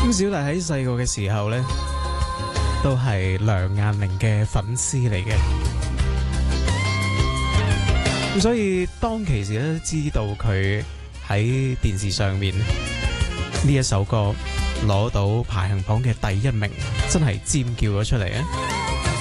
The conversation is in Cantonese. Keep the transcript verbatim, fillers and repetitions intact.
咁小弟喺細個嘅時候呢，都係梁雁玲嘅粉絲嚟嘅，咁所以當其時咧知道佢喺電視上面呢一首歌攞到排行榜嘅第一名，真係尖叫咗出嚟啊！